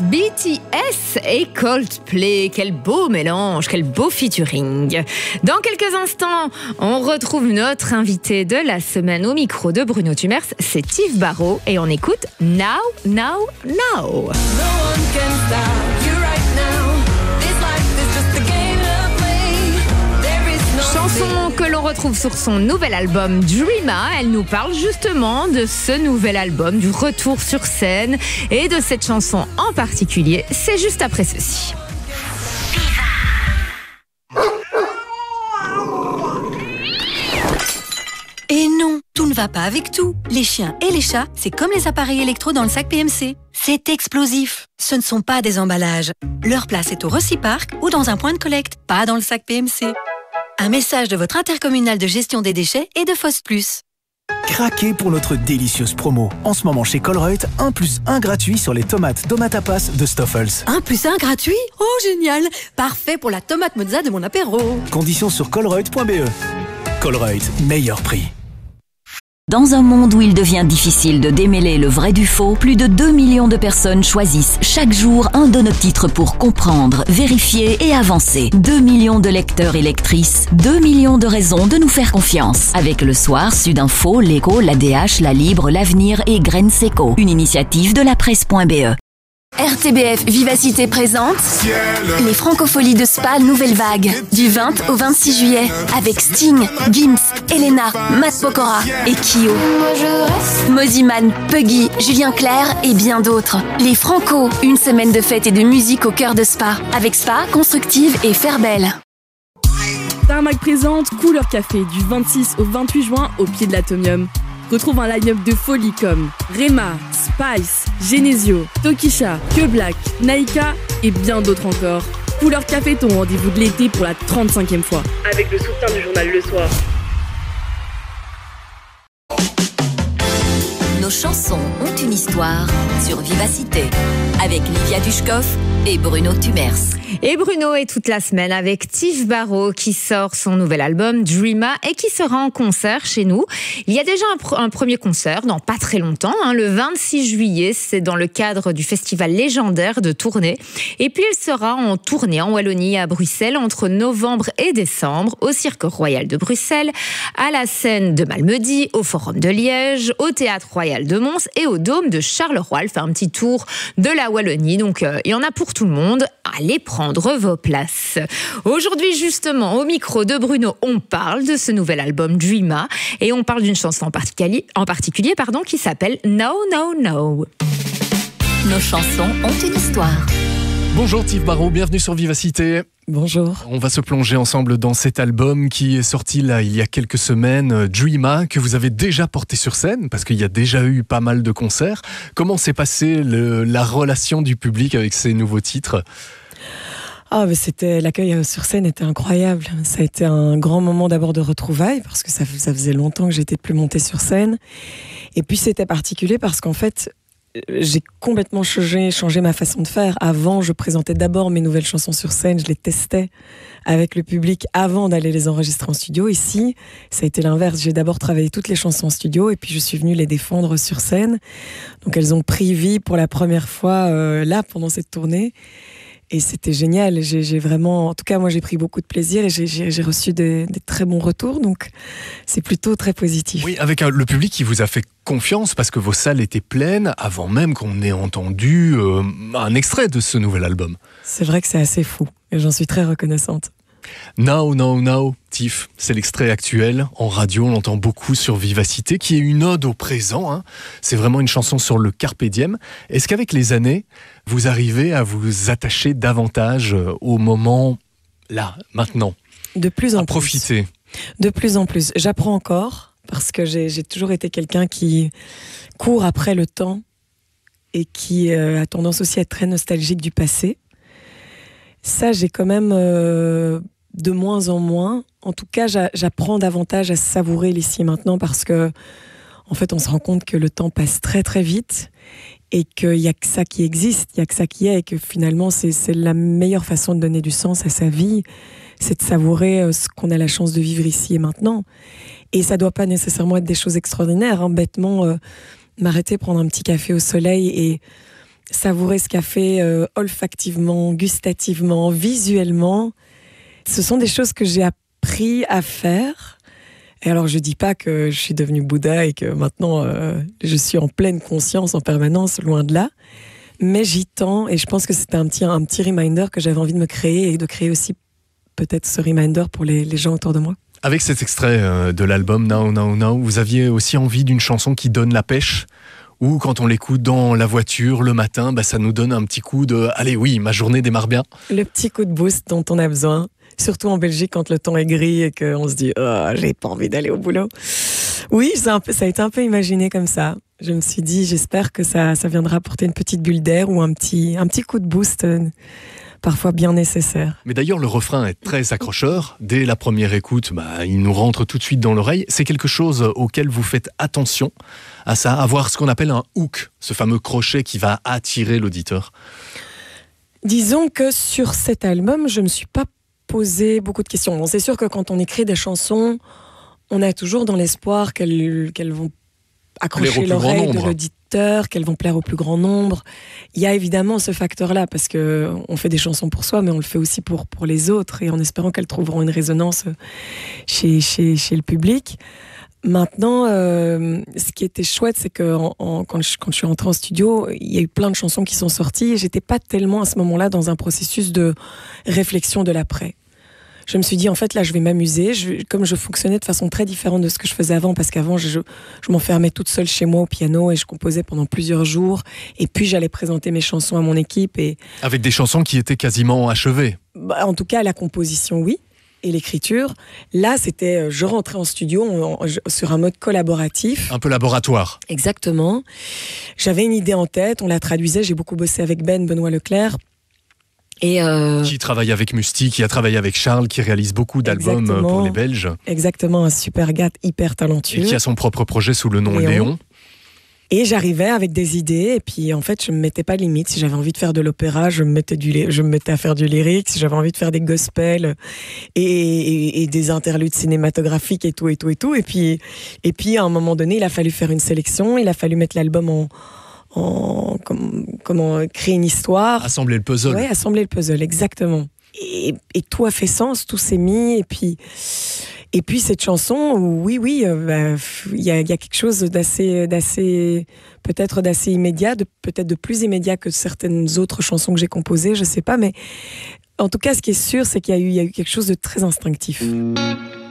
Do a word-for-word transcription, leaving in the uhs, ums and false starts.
B T S et Coldplay. Quel beau mélange, quel beau featuring. Dans quelques instants, on retrouve notre invité de la semaine au micro de Bruno Tumers, c'est Yves Barrault et on écoute Now, Now, Now. No one can stop you right now. This life is just a game to play. There is no chanson que l'on retrouve sur son nouvel album Dreama. Elle nous parle justement de ce nouvel album, du retour sur scène et de cette chanson en particulier. C'est juste après ceci. Et non, tout ne va pas avec tout. Les chiens et les chats, c'est comme les appareils électro dans le sac P M C. C'est explosif. Ce ne sont pas des emballages. Leur place est au Reciparc ou dans un point de collecte, pas dans le sac P M C. Un message de votre intercommunal de gestion des déchets et de Foss Plus. Craquez pour notre délicieuse promo. En ce moment chez Colruyt, un plus un gratuit sur les tomates Domatapas de Stoffels. un plus un gratuit? Oh génial! Parfait pour la tomate mozza de mon apéro. Conditions sur colruyt point b e. Colruyt, meilleur prix. Dans un monde où il devient difficile de démêler le vrai du faux, plus de deux millions de personnes choisissent chaque jour un de nos titres pour comprendre, vérifier et avancer. deux millions de lecteurs et lectrices, deux millions de raisons de nous faire confiance. Avec Le Soir, Sudinfo, L'Écho, l'A D H, La Libre, L'Avenir et Graines Seco. Une initiative de la presse point b e. R T B F Vivacité présente les Francopholies de Spa Nouvelle Vague du vingt au vingt-six juillet avec Sting, Gims, Elena, Matt Pokora et Kyo. Moziman, Puggy, Julien Clerc et bien d'autres. Les Franco, une semaine de fête et de musique au cœur de Spa avec Spa, Constructive et Fairbelle. Tarmac présente Couleur Café du vingt-six au vingt-huit juin au pied de l'Atomium. Retrouve un line-up de folie comme Rema, Spice, Genesio, Tokisha, Que Black, Naika et bien d'autres encore. Couleur Café, ton rendez-vous de l'été pour la trente-cinquième fois. Avec le soutien du journal Le Soir. Nos chansons ont une histoire sur Vivacité avec Livia Dushkov et Bruno Tumers. Et Bruno est toute la semaine avec Yves Barrault qui sort son nouvel album Dreama et qui sera en concert chez nous. Il y a déjà un, pr- un premier concert dans pas très longtemps, hein, le vingt-six juillet, c'est dans le cadre du festival légendaire de Tournai. Et puis il sera en tournée en Wallonie à Bruxelles entre novembre et décembre au Cirque Royal de Bruxelles, à la scène de Malmedy, au Forum de Liège, au Théâtre Royal de Mons et au Dôme de Charleroi. Il fait un petit tour de la Wallonie, donc euh, il y en a pour tout le monde. Allez prendre vos places. Aujourd'hui, justement, au micro de Bruno, on parle de ce nouvel album Dreama et on parle d'une chanson en particulier, en particulier pardon, qui s'appelle No, No, No. Nos chansons ont une histoire. Bonjour Yves Barrault, bienvenue sur Vivacité. Bonjour. On va se plonger ensemble dans cet album qui est sorti là il y a quelques semaines, Dreama, que vous avez déjà porté sur scène parce qu'il y a déjà eu pas mal de concerts. Comment s'est passée le, la relation du public avec ces nouveaux titres ? Ah, mais c'était, l'accueil sur scène était incroyable. Ça a été un grand moment d'abord de retrouvailles parce que ça, ça faisait longtemps que j'étais plus montée sur scène. Et puis c'était particulier parce qu'en fait, j'ai complètement changé, changé ma façon de faire. Avant, je présentais d'abord mes nouvelles chansons sur scène, je les testais avec le public avant d'aller les enregistrer en studio. Ici, ça a été l'inverse. J'ai d'abord travaillé toutes les chansons en studio et puis je suis venue les défendre sur scène. Donc elles ont pris vie pour la première fois euh, là, pendant cette tournée. Et c'était génial. J'ai, j'ai vraiment, en tout cas, moi, j'ai pris beaucoup de plaisir et j'ai, j'ai, j'ai reçu des, des très bons retours. Donc, c'est plutôt très positif. Oui, avec le public qui vous a fait confiance parce que vos salles étaient pleines avant même qu'on ait entendu euh, un extrait de ce nouvel album. C'est vrai que c'est assez fou et j'en suis très reconnaissante. Now, Now, Now, Tiff, c'est l'extrait actuel. En radio, on l'entend beaucoup sur Vivacité, qui est une ode au présent. Hein. C'est vraiment une chanson sur le carpe diem. Est-ce qu'avec les années, vous arrivez à vous attacher davantage au moment, là, maintenant ? De plus en à plus. profiter. De plus en plus. J'apprends encore, parce que j'ai, j'ai toujours été quelqu'un qui court après le temps et qui euh, a tendance aussi à être très nostalgique du passé. Ça, j'ai quand même euh, de moins en moins. En tout cas, j'a, j'apprends davantage à savourer l'ici et maintenant parce que, en fait, on se rend compte que le temps passe très très vite et qu'il n'y a que ça qui existe, il n'y a que ça qui est et que finalement, c'est, c'est la meilleure façon de donner du sens à sa vie, c'est de savourer ce qu'on a la chance de vivre ici et maintenant. Et ça ne doit pas nécessairement être des choses extraordinaires. Hein. Bêtement, euh, m'arrêter, prendre un petit café au soleil et savourer ce café euh, olfactivement, gustativement, visuellement. Ce sont des choses que j'ai appris à faire. Et alors, je dis pas que je suis devenue Bouddha et que maintenant, euh, je suis en pleine conscience en permanence, loin de là. Mais j'y tends et je pense que c'était un petit, un petit reminder que j'avais envie de me créer et de créer aussi peut-être ce reminder pour les, les gens autour de moi. Avec cet extrait euh, de l'album Now, Now, Now, vous aviez aussi envie d'une chanson qui donne la pêche, ou quand on l'écoute dans la voiture le matin, bah, ça nous donne un petit coup de « Allez, oui, ma journée démarre bien ». Le petit coup de boost dont on a besoin, surtout en Belgique quand le temps est gris et qu'on se dit oh, « j'ai pas envie d'aller au boulot ». Oui, ça a, un peu, ça a été un peu imaginé comme ça. Je me suis dit, j'espère que ça, ça viendra apporter une petite bulle d'air ou un petit, un petit coup de boost, euh, parfois bien nécessaire. Mais d'ailleurs, le refrain est très accrocheur. Dès la première écoute, bah, il nous rentre tout de suite dans l'oreille. C'est quelque chose auquel vous faites attention à ça, avoir ce qu'on appelle un hook, ce fameux crochet qui va attirer l'auditeur. Disons que sur cet album, je ne me suis pas posé beaucoup de questions. Bon, c'est sûr que quand on écrit des chansons, on a toujours dans l'espoir qu'elles, qu'elles vont accrocher l'oreille de l'auditeur, qu'elles vont plaire au plus grand nombre. Il y a évidemment ce facteur-là, parce qu'on fait des chansons pour soi, mais on le fait aussi pour, pour les autres, et en espérant qu'elles trouveront une résonance chez, chez, chez le public. Maintenant, euh, ce qui était chouette, c'est que en, en, quand, je, quand je suis rentrée en studio, il y a eu plein de chansons qui sont sorties, et j'étais pas tellement à ce moment-là dans un processus de réflexion de l'après. Je me suis dit, en fait, là, je vais m'amuser. Je, comme je fonctionnais de façon très différente de ce que je faisais avant, parce qu'avant, je, je m'enfermais toute seule chez moi au piano et je composais pendant plusieurs jours. Et puis, j'allais présenter mes chansons à mon équipe. Et... Avec des chansons qui étaient quasiment achevées. Bah, en tout cas, la composition, oui. Et l'écriture. Là, c'était, je rentrais en studio en, en, sur un mode collaboratif. Un peu laboratoire. Exactement. J'avais une idée en tête, on la traduisait. J'ai beaucoup bossé avec Ben, Benoît Leclerc. Et euh... Qui travaille avec Musti, qui a travaillé avec Charles, qui réalise beaucoup d'albums Exactement. Pour les Belges. Exactement, un super gars hyper talentueux. Et qui a son propre projet sous le nom Léon. Léon. Et j'arrivais avec des idées, et puis en fait, je me mettais pas de limite. Si j'avais envie de faire de l'opéra, je me mettais, du, je me mettais à faire du lyrique. Si j'avais envie de faire des gospels et, et, et des interludes cinématographiques et tout, et tout, et tout. Et puis, et puis, à un moment donné, il a fallu faire une sélection, il a fallu mettre l'album en... En, comment, comment créer une histoire. Assembler le puzzle. Oui, assembler le puzzle, exactement. Et, et tout a fait sens, tout s'est mis. Et puis, et puis cette chanson, oui, oui, il euh, bah, y, a, y a quelque chose d'assez, d'assez, peut-être d'assez immédiat, de, peut-être de plus immédiat que certaines autres chansons que j'ai composées, je sais pas. Mais en tout cas, ce qui est sûr, c'est qu'il y a eu, il y a eu quelque chose de très instinctif.